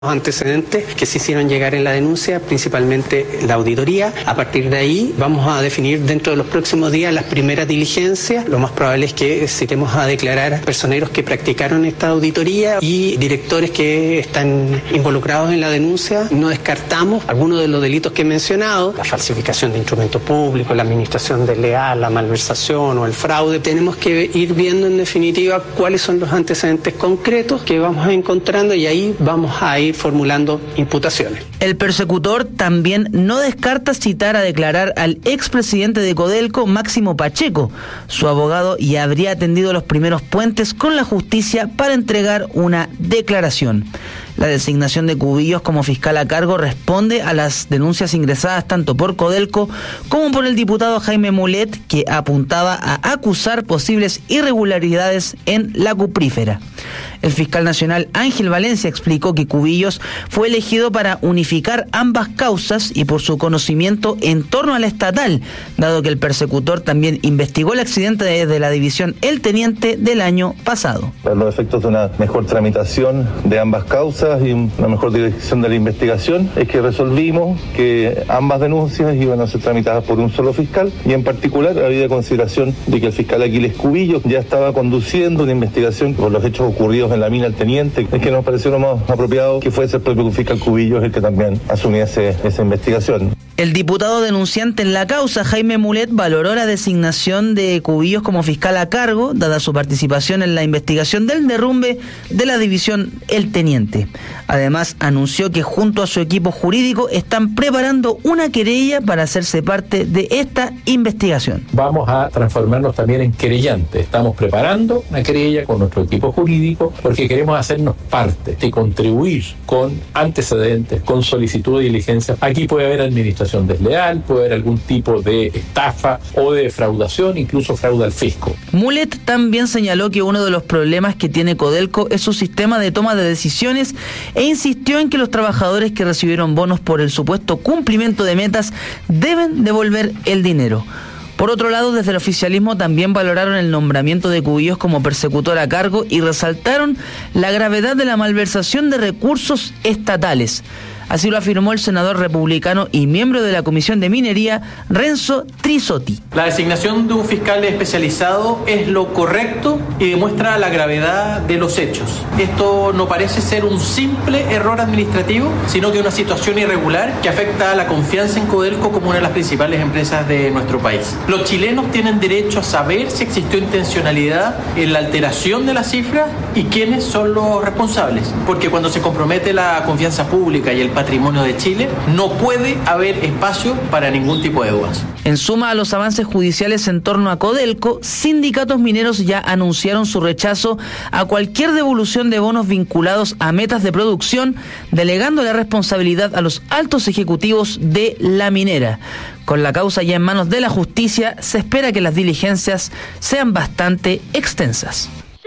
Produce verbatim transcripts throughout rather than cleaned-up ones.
Los antecedentes que se hicieron llegar en la denuncia, principalmente la auditoría. A partir de ahí vamos a definir dentro de los próximos días las primeras diligencias. Lo más probable es que citemos a declarar personeros que practicaron esta auditoría y directores que están involucrados en la denuncia. No descartamos algunos de los delitos que he mencionado, la falsificación de instrumentos públicos, la administración desleal, la malversación o el fraude. Tenemos que ir viendo en definitiva cuáles son los antecedentes concretos que vamos encontrando y ahí vamos a ir formulando imputaciones. El persecutor también no descarta citar a declarar al expresidente de Codelco, Máximo Pacheco. Su abogado ya habría tendido los primeros puentes con la justicia para entregar una declaración. La designación de Cubillos como fiscal a cargo responde a las denuncias ingresadas tanto por Codelco como por el diputado Jaime Mulet, que apuntaba a acusar posibles irregularidades en la cuprífera. El fiscal nacional Ángel Valencia explicó que Cubillos fue elegido para unificar ambas causas y por su conocimiento en torno a la estatal, dado que el persecutor también investigó el accidente de la división El Teniente del año pasado. Para los efectos de una mejor tramitación de ambas causas y una mejor dirección de la investigación, es que resolvimos que ambas denuncias iban a ser tramitadas por un solo fiscal y en particular había consideración de que el fiscal Aquiles Cubillos ya estaba conduciendo una investigación por los hechos ocurridos en la mina El Teniente. Es que nos pareció lo más apropiado que fuese el propio fiscal Cubillos el que también asumiese esa investigación. El diputado denunciante en la causa, Jaime Mulet, valoró la designación de Cubillos como fiscal a cargo, dada su participación en la investigación del derrumbe de la división El Teniente. Además, anunció que junto a su equipo jurídico están preparando una querella para hacerse parte de esta investigación. Vamos a transformarnos también en querellantes. Estamos preparando una querella con nuestro equipo jurídico porque queremos hacernos parte de contribuir con antecedentes, con solicitud de diligencia. Aquí puede haber administración desleal, puede haber algún tipo de estafa o de defraudación, incluso fraude al fisco. Mulet también señaló que uno de los problemas que tiene Codelco es su sistema de toma de decisiones e insistió en que los trabajadores que recibieron bonos por el supuesto cumplimiento de metas deben devolver el dinero. Por otro lado, desde el oficialismo también valoraron el nombramiento de Cubillos como persecutor a cargo y resaltaron la gravedad de la malversación de recursos estatales. Así lo afirmó el senador republicano y miembro de la Comisión de Minería, Renzo Trisotti. La designación de un fiscal especializado es lo correcto y demuestra la gravedad de los hechos. Esto no parece ser un simple error administrativo, sino que una situación irregular que afecta a la confianza en Codelco como una de las principales empresas de nuestro país. Los chilenos tienen derecho a saber si existió intencionalidad en la alteración de la cifra y quiénes son los responsables, porque cuando se compromete la confianza pública y el patrimonio de Chile, no puede haber espacio para ningún tipo de dudas. En suma a los avances judiciales en torno a Codelco, sindicatos mineros ya anunciaron su rechazo a cualquier devolución de bonos vinculados a metas de producción, delegando la responsabilidad a los altos ejecutivos de la minera. Con la causa ya en manos de la justicia, se espera que las diligencias sean bastante extensas.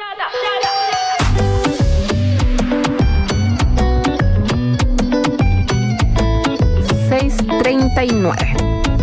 seis treinta y nueve.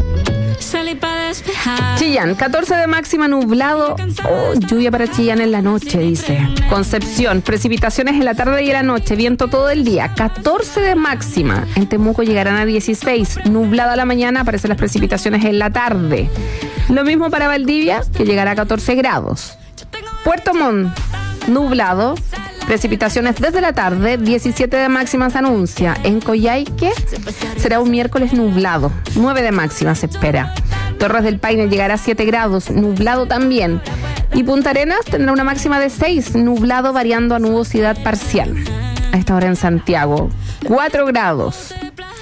Chillán, catorce de máxima, nublado. Oh, lluvia para Chillán en la noche, dice. Concepción, precipitaciones en la tarde y en la noche, viento todo el día. catorce de máxima. En Temuco llegarán a dieciséis. Nublado a la mañana, aparecen las precipitaciones en la tarde. Lo mismo para Valdivia, que llegará a catorce grados. Puerto Montt, nublado. Precipitaciones desde la tarde, diecisiete de máxima se anuncia. En Coyhaique será un miércoles nublado, nueve de máxima se espera. Torres del Paine llegará a siete grados, nublado también. Y Punta Arenas tendrá una máxima de seis, nublado variando a nubosidad parcial. A esta hora en Santiago, cuatro grados.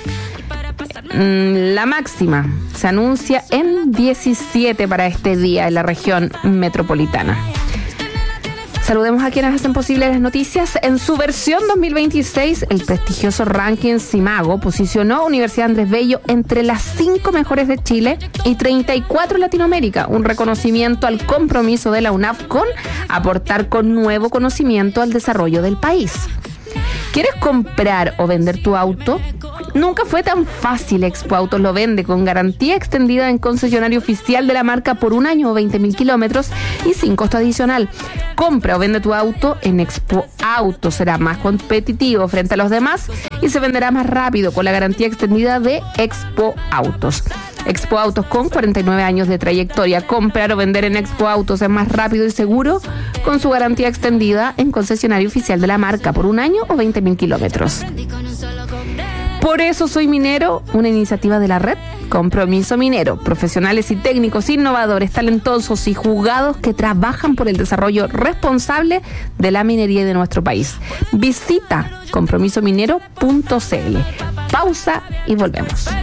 La máxima se anuncia en diecisiete para este día en la región metropolitana. Saludemos a quienes hacen posible las noticias. En su versión dos mil veintiséis, el prestigioso ranking Simago posicionó a Universidad Andrés Bello entre las cinco mejores de Chile y treinta y cuatro en Latinoamérica, un reconocimiento al compromiso de la UNAV con aportar con nuevo conocimiento al desarrollo del país. ¿Quieres comprar o vender tu auto? Nunca fue tan fácil. Expo Autos lo vende con garantía extendida en concesionario oficial de la marca por un año o veinte mil kilómetros y sin costo adicional. Compra o vende tu auto en Expo Autos. Será más competitivo frente a los demás y se venderá más rápido con la garantía extendida de Expo Autos. Expo Autos con cuarenta y nueve años de trayectoria. Comprar o vender en Expo Autos es más rápido y seguro con su garantía extendida en concesionario oficial de la marca por un año o veinte mil kilómetros. Por eso soy minero, una iniciativa de la red Compromiso Minero. Profesionales y técnicos innovadores, talentosos y jugados que trabajan por el desarrollo responsable de la minería de nuestro país. Visita compromiso minero punto c l. Pausa y volvemos.